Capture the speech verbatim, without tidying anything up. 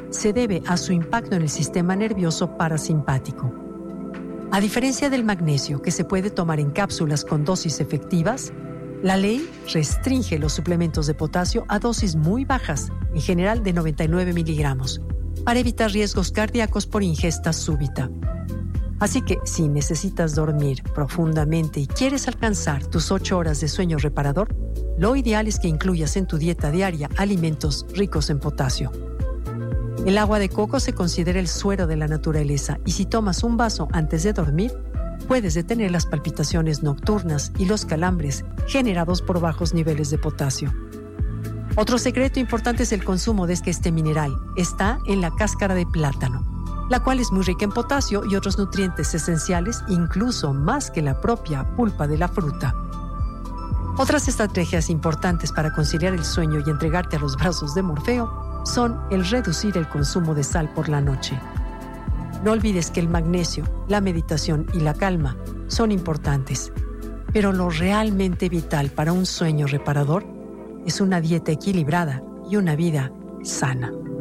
se debe a su impacto en el sistema nervioso parasimpático. A diferencia del magnesio, que se puede tomar en cápsulas con dosis efectivas, la ley restringe los suplementos de potasio a dosis muy bajas, en general de noventa y nueve miligramos, para evitar riesgos cardíacos por ingesta súbita. Así que, si necesitas dormir profundamente y quieres alcanzar tus ocho horas de sueño reparador, lo ideal es que incluyas en tu dieta diaria alimentos ricos en potasio. El agua de coco se considera el suero de la naturaleza y si tomas un vaso antes de dormir, puedes detener las palpitaciones nocturnas y los calambres generados por bajos niveles de potasio. Otro secreto importante es el consumo de este mineral. Está en la cáscara de plátano, la cual es muy rica en potasio y otros nutrientes esenciales, incluso más que la propia pulpa de la fruta. Otras estrategias importantes para conciliar el sueño y entregarte a los brazos de Morfeo son el reducir el consumo de sal por la noche. No olvides que el magnesio, la meditación y la calma son importantes, pero lo realmente vital para un sueño reparador es una dieta equilibrada y una vida sana.